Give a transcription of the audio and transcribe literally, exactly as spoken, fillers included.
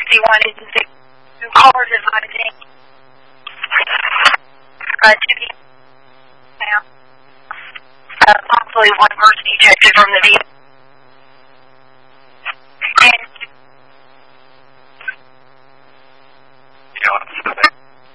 he wanted to do callers advising uh, to the uh, possibly one person ejected from the vehicle.